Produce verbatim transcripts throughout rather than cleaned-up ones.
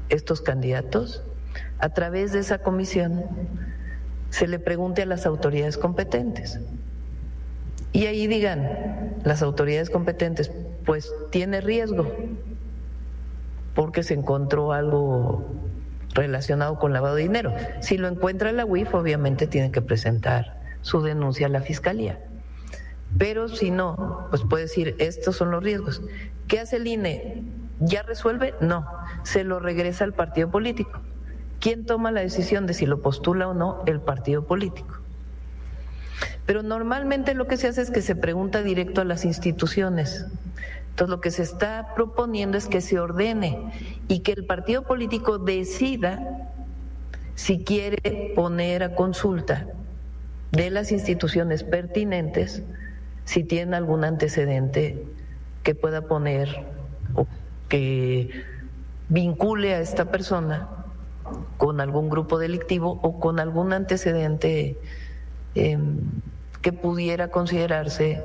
estos candidatos, a través de esa comisión se le pregunte a las autoridades competentes. Y ahí digan las autoridades competentes, pues tiene riesgo porque se encontró algo relacionado con lavado de dinero. Si lo encuentra la U I F, obviamente tiene que presentar su denuncia a la Fiscalía. Pero si no, pues puede decir, estos son los riesgos. ¿Qué hace el I N E? ¿Ya resuelve? No, se lo regresa al partido político. ¿Quién toma la decisión de si lo postula o no? El partido político. Pero normalmente lo que se hace es que se pregunta directo a las instituciones. Entonces lo que se está proponiendo es que se ordene y que el partido político decida si quiere poner a consulta de las instituciones pertinentes si tienen algún antecedente que pueda poner o que vincule a esta persona con algún grupo delictivo o con algún antecedente eh, que pudiera considerarse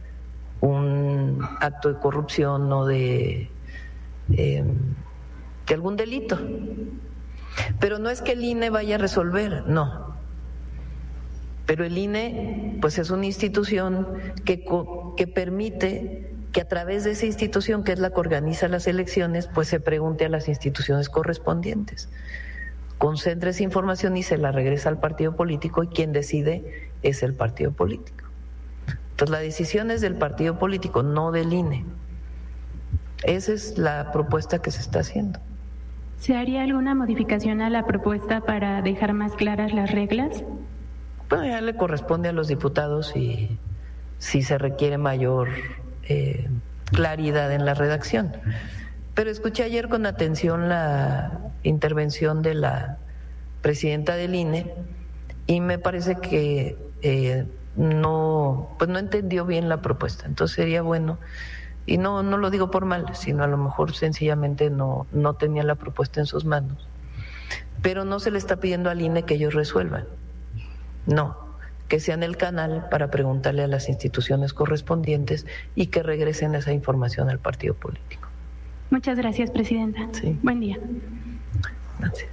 un acto de corrupción o de, eh, de algún delito. Pero no es que el I N E vaya a resolver, no. Pero el I N E pues es una institución que, que permite que a través de esa institución, que es la que organiza las elecciones, pues se pregunte a las instituciones correspondientes. Concentra esa información y se la regresa al partido político y quien decide es el partido político. Entonces la decisión es del partido político, no del I N E. Esa es la propuesta que se está haciendo. ¿Se haría alguna modificación a la propuesta para dejar más claras las reglas? Bueno, ya le corresponde a los diputados y si se requiere mayor eh, claridad en la redacción. Pero escuché ayer con atención la intervención de la presidenta del I N E y me parece que eh, no, pues no entendió bien la propuesta. Entonces sería bueno, y no, no lo digo por mal, sino a lo mejor sencillamente no, no tenía la propuesta en sus manos. Pero no se le está pidiendo al I N E que ellos resuelvan. No, que sean el canal para preguntarle a las instituciones correspondientes y que regresen esa información al partido político. Muchas gracias, presidenta. Sí. Buen día. Gracias.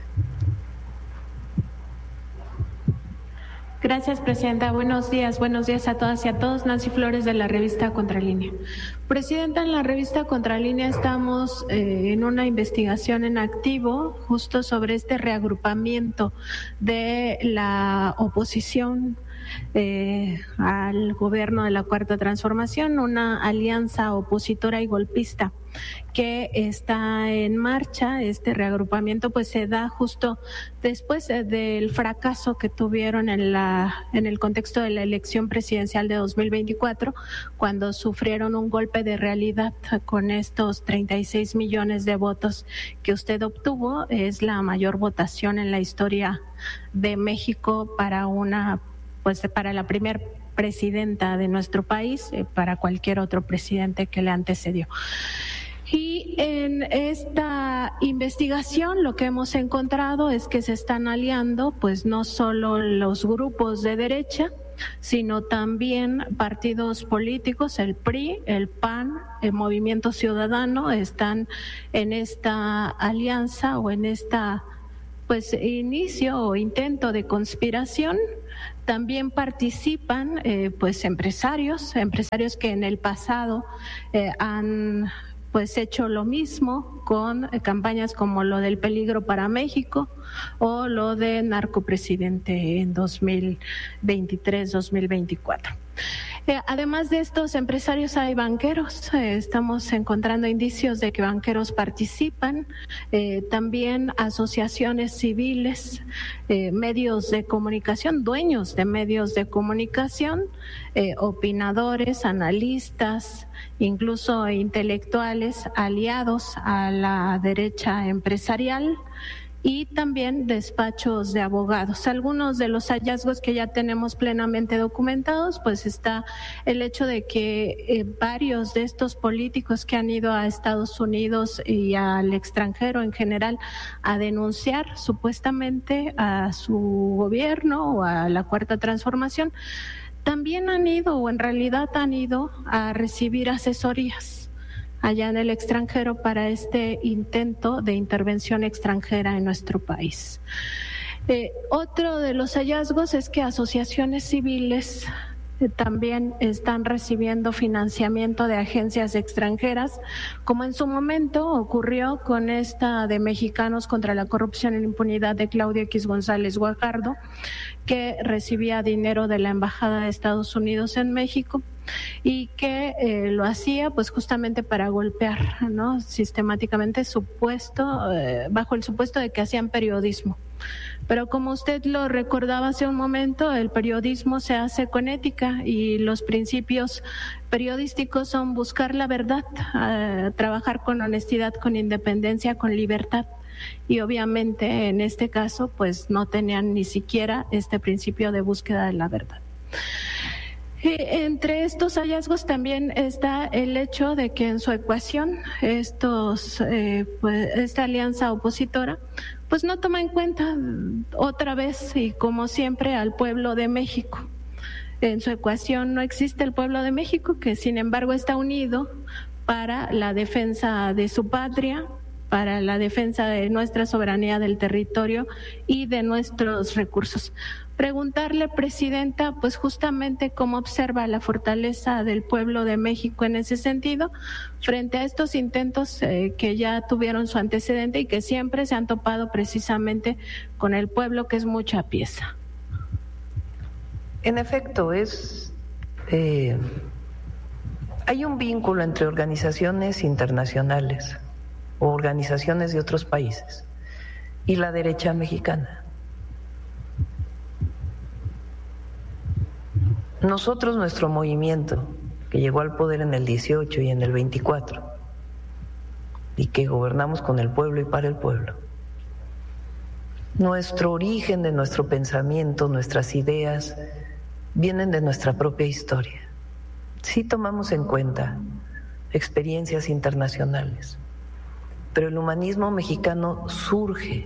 Gracias, presidenta. Buenos días, buenos días a todas y a todos. Nancy Flores de la revista Contralínea. Presidenta, en la revista Contralínea estamos eh, en una investigación en activo justo sobre este reagrupamiento de la oposición eh, al gobierno de la Cuarta Transformación, una alianza opositora y golpista que está en marcha. Este reagrupamiento pues se da justo después del fracaso que tuvieron en la en el contexto de la elección presidencial de dos mil veinticuatro, cuando sufrieron un golpe de realidad con estos treinta y seis millones de votos que usted obtuvo. Es la mayor votación en la historia de México para una pues para la primera presidenta de nuestro país, eh, para cualquier otro presidente que le antecedió. Y en esta investigación lo que hemos encontrado es que se están aliando pues no solo los grupos de derecha, sino también partidos políticos, el P R I, el P A N, el Movimiento Ciudadano, están en esta alianza o en esta pues inicio o intento de conspiración. También participan eh, pues empresarios, empresarios que en el pasado eh, han pues hecho lo mismo con eh, campañas como lo del peligro para México o lo de narcopresidente en dos mil veintitrés, dos mil veinticuatro. Eh, además de estos empresarios hay banqueros, eh, estamos encontrando indicios de que banqueros participan, eh, también asociaciones civiles, eh, medios de comunicación, dueños de medios de comunicación, eh, opinadores, analistas, incluso intelectuales aliados a la derecha empresarial, y también despachos de abogados. Algunos de los hallazgos que ya tenemos plenamente documentados, pues está el hecho de que eh, varios de estos políticos que han ido a Estados Unidos y al extranjero en general a denunciar supuestamente a su gobierno o a la Cuarta Transformación, también han ido o en realidad han ido a recibir asesorías. allá en el extranjero para este intento de intervención extranjera en nuestro país. Eh, otro de los hallazgos es que asociaciones civiles eh, también están recibiendo financiamiento de agencias extranjeras, como en su momento ocurrió con esta de Mexicanos contra la Corrupción y la Impunidad de Claudio X González Guajardo, que recibía dinero de la Embajada de Estados Unidos en México y que eh, lo hacía pues justamente para golpear, ¿no?, sistemáticamente supuesto, eh, bajo el supuesto de que hacían periodismo. Pero como usted lo recordaba hace un momento, el periodismo se hace con ética y los principios periodísticos son buscar la verdad, eh, trabajar con honestidad, con independencia, con libertad. Y obviamente en este caso pues no tenían ni siquiera este principio de búsqueda de la verdad. Entre estos hallazgos también está el hecho de que en su ecuación estos, eh, pues, esta alianza opositora pues no toma en cuenta otra vez y como siempre al pueblo de México. En su ecuación no existe el pueblo de México, que sin embargo está unido para la defensa de su patria, para la defensa de nuestra soberanía del territorio y de nuestros recursos. Preguntarle, Presidenta, pues justamente cómo observa la fortaleza del pueblo de México en ese sentido, frente a estos intentos eh, que ya tuvieron su antecedente y que siempre se han topado precisamente con el pueblo, que es mucha pieza. En efecto, es eh, hay un vínculo entre organizaciones internacionales o organizaciones de otros países y la derecha mexicana. Nosotros, nuestro movimiento, que llegó al poder en el dieciocho y en el veinticuatro, y que gobernamos con el pueblo y para el pueblo, nuestro origen de nuestro pensamiento, nuestras ideas, vienen de nuestra propia historia. Sí tomamos en cuenta experiencias internacionales, pero el humanismo mexicano surge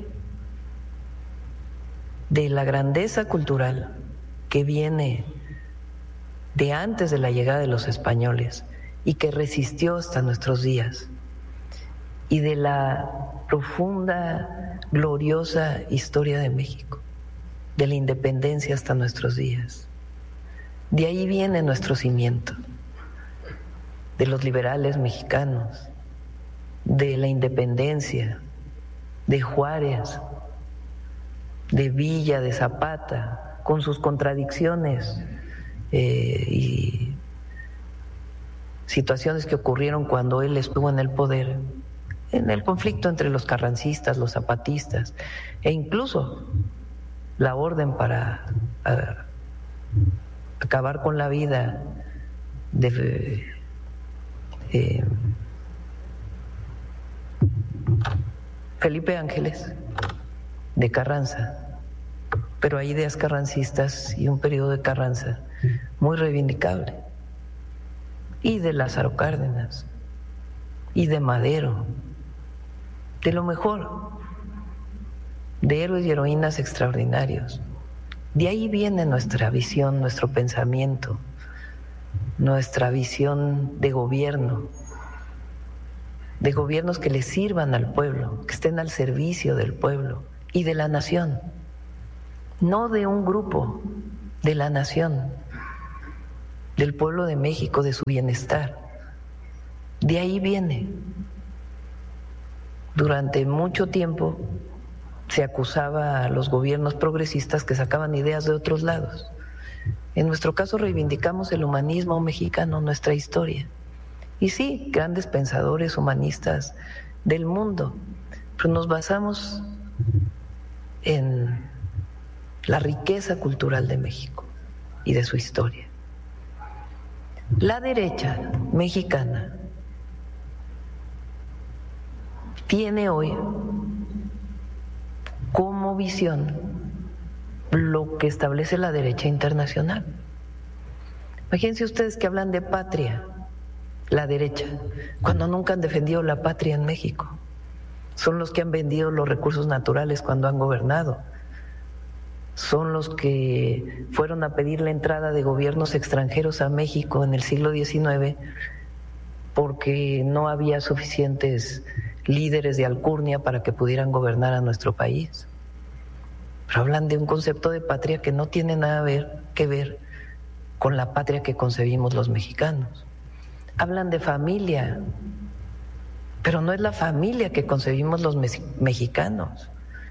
de la grandeza cultural que viene de antes de la llegada de los españoles y que resistió hasta nuestros días, y de la profunda, gloriosa historia de México, de la independencia hasta nuestros días. De ahí viene nuestro cimiento, de los liberales mexicanos, de la independencia, de Juárez, de Villa, de Zapata, con sus contradicciones eh, y situaciones que ocurrieron cuando él estuvo en el poder, en el conflicto entre los carrancistas, los zapatistas, e incluso la orden para a, acabar con la vida de eh, Felipe Ángeles de Carranza, pero hay ideas carrancistas y un periodo de Carranza muy reivindicable, y de Lázaro Cárdenas y de Madero, de lo mejor, de héroes y heroínas extraordinarios. De ahí viene nuestra visión, nuestro pensamiento, nuestra visión de gobierno, de gobiernos que le sirvan al pueblo, que estén al servicio del pueblo y de la nación, no de un grupo, de la nación, del pueblo de México, de su bienestar. De ahí viene. Durante mucho tiempo se acusaba a los gobiernos progresistas que sacaban ideas de otros lados. En nuestro caso reivindicamos el humanismo mexicano, nuestra historia. Y sí, grandes pensadores humanistas del mundo, pero nos basamos en la riqueza cultural de México y de su historia. La derecha mexicana tiene hoy como visión lo que establece la derecha internacional. Imagínense ustedes que hablan de patria, la derecha, cuando nunca han defendido la patria en México. Son los que han vendido los recursos naturales cuando han gobernado. Son los que fueron a pedir la entrada de gobiernos extranjeros a México en el siglo diecinueve porque no había suficientes líderes de alcurnia para que pudieran gobernar a nuestro país. Pero hablan de un concepto de patria que no tiene nada ver, que ver con la patria que concebimos los mexicanos. Hablan de familia, pero no es la familia que concebimos los mexicanos.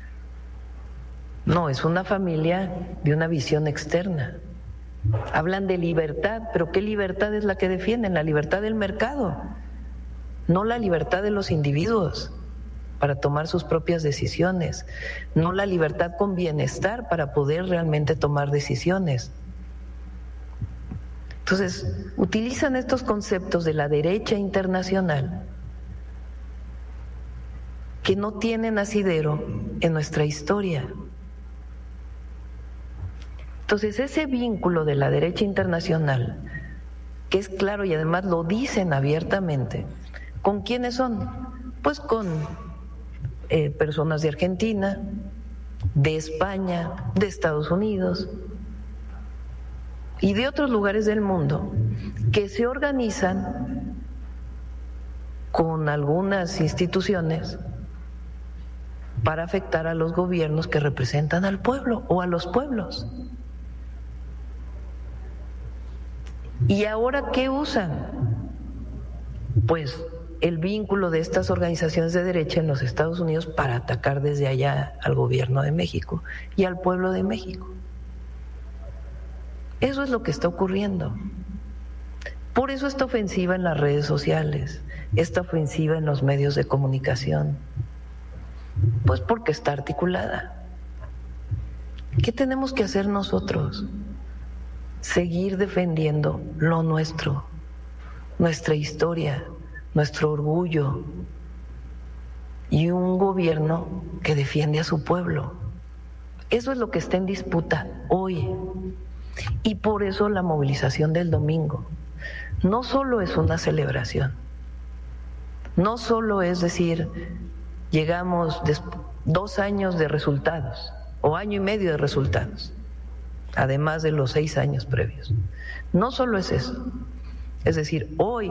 No, es una familia de una visión externa. Hablan de libertad, pero ¿qué libertad es la que defienden? La libertad del mercado, no la libertad de los individuos para tomar sus propias decisiones, no la libertad con bienestar para poder realmente tomar decisiones. Entonces, utilizan estos conceptos de la derecha internacional que no tienen asidero en nuestra historia. Entonces, ese vínculo de la derecha internacional, que es claro y además lo dicen abiertamente, ¿con quiénes son? Pues con eh, personas de Argentina, de España, de Estados Unidos y de otros lugares del mundo que se organizan con algunas instituciones para afectar a los gobiernos que representan al pueblo o a los pueblos. ¿Y ahora qué usan? Pues el vínculo de estas organizaciones de derecha en los Estados Unidos para atacar desde allá al gobierno de México y al pueblo de México. Eso es lo que está ocurriendo. Por eso esta ofensiva en las redes sociales, esta ofensiva en los medios de comunicación, pues porque está articulada. ¿Qué tenemos que hacer nosotros? Seguir defendiendo lo nuestro, nuestra historia, nuestro orgullo y un gobierno que defiende a su pueblo. Eso es lo que está en disputa hoy. Y por eso la movilización del domingo no solo es una celebración, no solo es decir, llegamos dos años de resultados o año y medio de resultados, además de los seis años previos. No solo es eso, es decir, hoy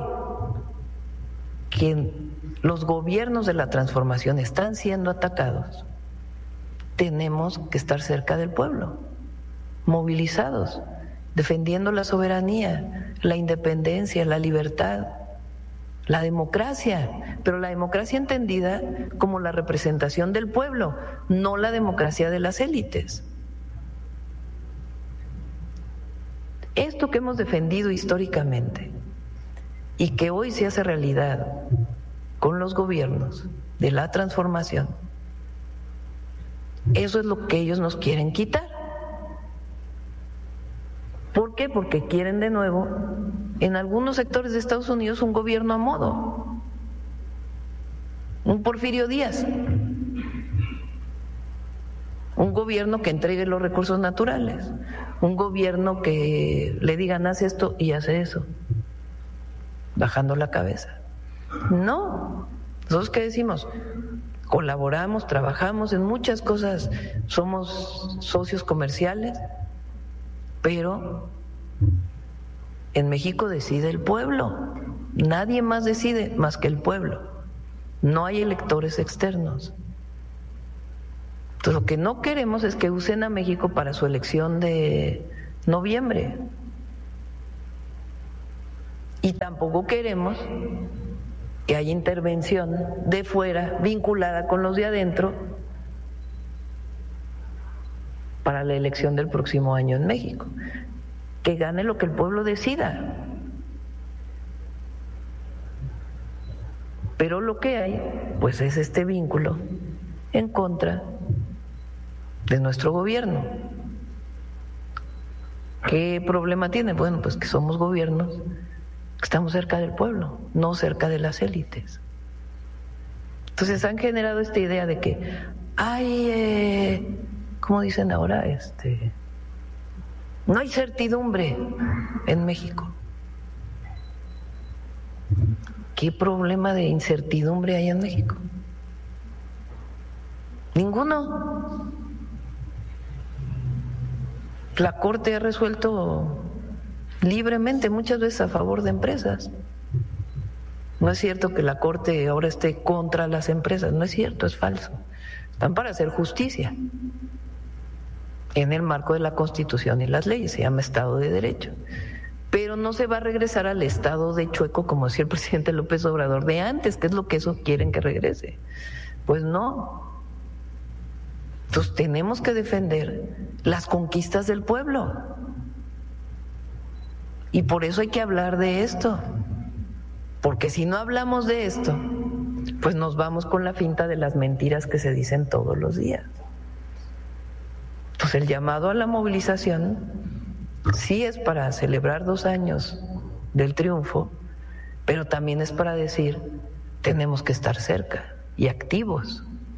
que los gobiernos de la transformación están siendo atacados, tenemos que estar cerca del pueblo, movilizados, defendiendo la soberanía, la independencia, la libertad, la democracia, pero la democracia entendida como la representación del pueblo, no la democracia de las élites. Esto que hemos defendido históricamente y que hoy se hace realidad con los gobiernos de la transformación, eso es lo que ellos nos quieren quitar. ¿Por qué? Porque quieren de nuevo, en algunos sectores de Estados Unidos, un gobierno a modo, un Porfirio Díaz, un gobierno que entregue los recursos naturales, un gobierno que le digan haz esto y hace eso, bajando la cabeza. No, nosotros ¿qué decimos? Colaboramos, trabajamos en muchas cosas, somos socios comerciales, pero en México decide el pueblo, nadie más decide más que el pueblo, no hay electores externos. Entonces, lo que no queremos es que usen a México para su elección de noviembre. Y tampoco queremos que haya intervención de fuera vinculada con los de adentro para la elección del próximo año en México. Que gane lo que el pueblo decida. Pero lo que hay, pues es este vínculo en contra de nuestro gobierno. ¿Qué problema tiene? Bueno, pues que somos gobiernos que estamos cerca del pueblo, no cerca de las élites. Entonces han generado esta idea de que hay, eh, ¿cómo dicen ahora? Este, no hay certidumbre en México. ¿Qué problema de incertidumbre hay en México? Ninguno. La Corte ha resuelto libremente, muchas veces a favor de empresas. No es cierto que la Corte ahora esté contra las empresas, no es cierto, es falso. Están para hacer justicia en el marco de la Constitución y las leyes, se llama Estado de Derecho. Pero no se va a regresar al estado de chueco, como decía el presidente López Obrador, de antes, que es lo que esos quieren que regrese. Pues no. Entonces tenemos que defender las conquistas del pueblo. Y por eso hay que hablar de esto. Porque si no hablamos de esto, pues nos vamos con la finta de las mentiras que se dicen todos los días. Pues el llamado a la movilización sí es para celebrar dos años del triunfo, pero también es para decir, tenemos que estar cerca y activos,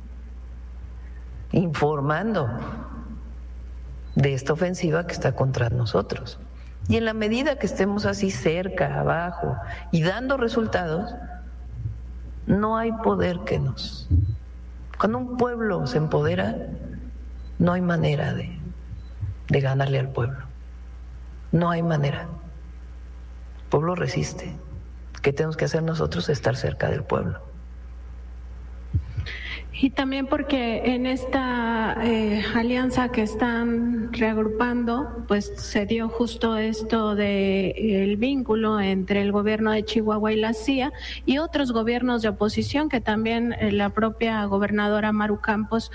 informando de esta ofensiva que está contra nosotros. Y en la medida que estemos así cerca, abajo y dando resultados, no hay poder que nos... Cuando un pueblo se empodera, no hay manera de, de ganarle al pueblo. No hay manera. El pueblo resiste. ¿Qué tenemos que hacer nosotros? Estar cerca del pueblo. Y también porque en esta eh, alianza que están reagrupando, pues se dio justo esto de eh, el vínculo entre el gobierno de Chihuahua y la C I A y otros gobiernos de oposición, que también eh, la propia gobernadora Maru Campos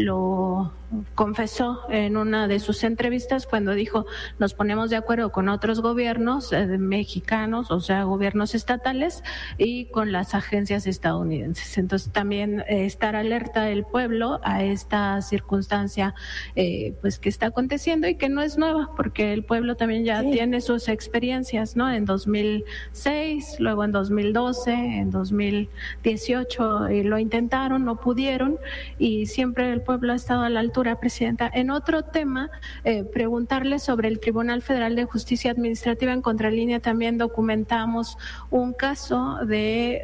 lo confesó en una de sus entrevistas cuando dijo, nos ponemos de acuerdo con otros gobiernos eh, mexicanos, o sea, gobiernos estatales, y con las agencias estadounidenses. Entonces también eh, estar alerta del pueblo a esta circunstancia eh, pues que está aconteciendo y que no es nueva, porque el pueblo también ya sí tiene sus experiencias, ¿no? En dos mil seis, luego en dos mil doce, en dos mil dieciocho eh, lo intentaron, no pudieron, y siempre el pueblo ha estado a la altura. Presidenta, en otro tema, eh, preguntarle sobre el Tribunal Federal de Justicia Administrativa. En Contralínea también documentamos un caso de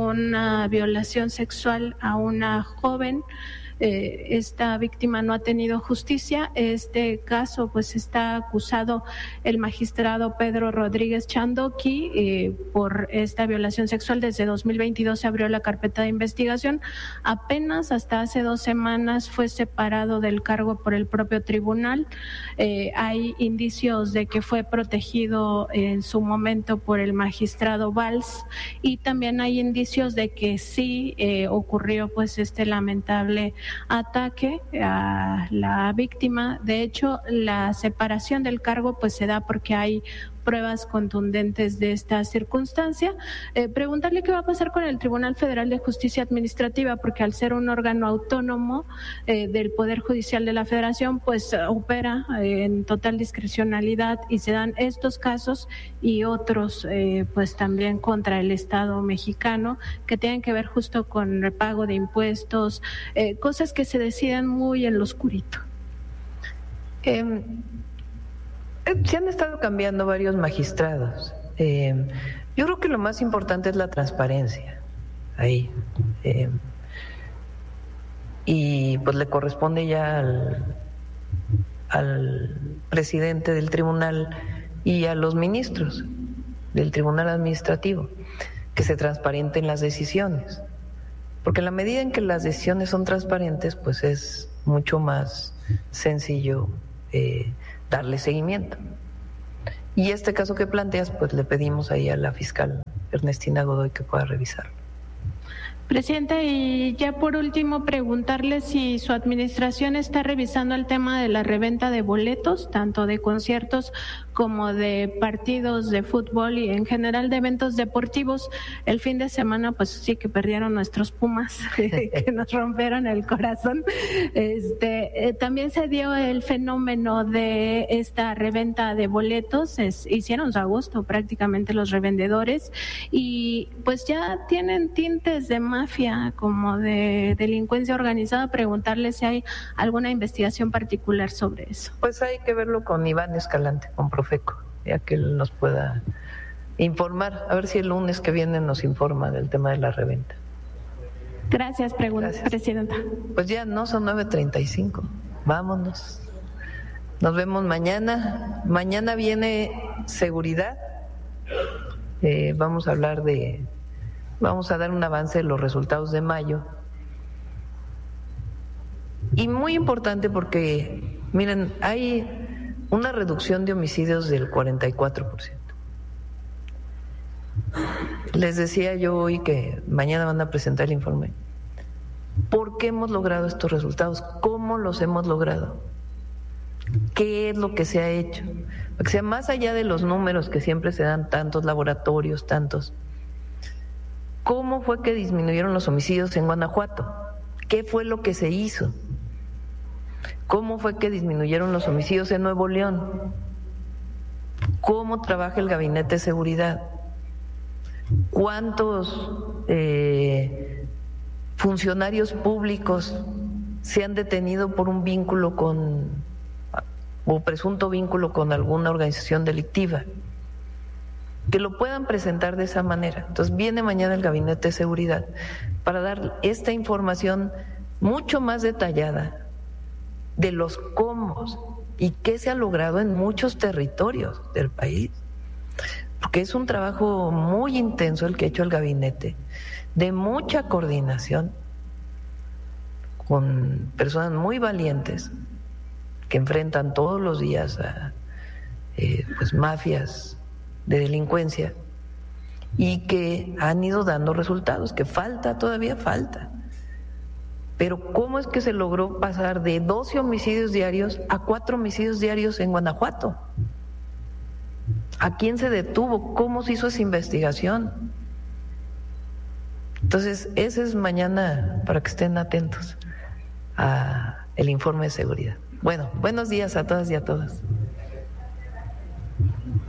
una violación sexual a una joven. Eh, esta víctima no ha tenido justicia. Este caso, pues, está acusado el magistrado Pedro Rodríguez Chandoqui eh, por esta violación sexual. Desde dos mil veintidós se abrió la carpeta de investigación. Apenas hasta hace dos semanas fue separado del cargo por el propio tribunal. Eh, hay indicios de que fue protegido en su momento por el magistrado Valls, y también hay indicios de que sí eh, ocurrió, pues, este lamentable ataque a la víctima. De hecho, la separación del cargo pues se da porque hay pruebas contundentes de esta circunstancia. Eh, preguntarle qué va a pasar con el Tribunal Federal de Justicia Administrativa, porque al ser un órgano autónomo eh, del Poder Judicial de la Federación, pues opera eh, en total discrecionalidad, y se dan estos casos y otros eh, pues también contra el Estado mexicano, que tienen que ver justo con repago de impuestos, eh, cosas que se deciden muy en lo oscurito. Eh, Se han estado cambiando varios magistrados. Eh, yo creo que lo más importante es la transparencia ahí. Eh, y pues le corresponde ya al, al presidente del tribunal y a los ministros del tribunal administrativo que se transparenten las decisiones. Porque en la medida en que las decisiones son transparentes, pues es mucho más sencillo eh, darle seguimiento. Y este caso que planteas, pues le pedimos ahí a la fiscal Ernestina Godoy que pueda revisarlo. Presidenta, y ya por último preguntarle si su administración está revisando el tema de la reventa de boletos, tanto de conciertos como de partidos de fútbol y en general de eventos deportivos. El fin de semana pues sí que perdieron nuestros Pumas, que nos rompieron el corazón. Este, eh, también se dio el fenómeno de esta reventa de boletos, es, hicieron su agosto prácticamente los revendedores, y pues ya tienen tintes de mafia, como de delincuencia organizada. Preguntarle si hay alguna investigación particular sobre eso. Pues hay que verlo con Iván Escalante, con Profeco, ya que él nos pueda informar, a ver si el lunes que viene nos informa del tema de la reventa. Gracias, pregunta, Gracias. Presidenta. Pues ya no, son nueve treinta y cinco, vámonos. Nos vemos mañana. Mañana viene seguridad. Eh, vamos a hablar de Vamos a dar un avance de los resultados de mayo. Y muy importante porque, miren, hay una reducción de homicidios del cuarenta y cuatro por ciento. Les decía yo hoy que mañana van a presentar el informe. ¿Por qué hemos logrado estos resultados? ¿Cómo los hemos logrado? ¿Qué es lo que se ha hecho? O sea, más allá de los números que siempre se dan, tantos laboratorios, tantos, ¿cómo fue que disminuyeron los homicidios en Guanajuato? ¿Qué fue lo que se hizo? ¿Cómo fue que disminuyeron los homicidios en Nuevo León? ¿Cómo trabaja el Gabinete de Seguridad? ¿Cuántos eh, funcionarios públicos se han detenido por un vínculo con, o presunto vínculo con alguna organización delictiva? Que lo puedan presentar de esa manera. Entonces viene mañana el Gabinete de Seguridad para dar esta información mucho más detallada de los cómo y qué se ha logrado en muchos territorios del país, porque es un trabajo muy intenso el que ha hecho el gabinete, de mucha coordinación con personas muy valientes que enfrentan todos los días a eh, pues mafias de delincuencia y que han ido dando resultados, que falta, todavía falta. Pero ¿cómo es que se logró pasar de doce homicidios diarios a cuatro homicidios diarios en Guanajuato? ¿A quién se detuvo? ¿Cómo se hizo esa investigación? Entonces, ese es mañana para que estén atentos a el informe de seguridad. Bueno, buenos días a todas y a todos.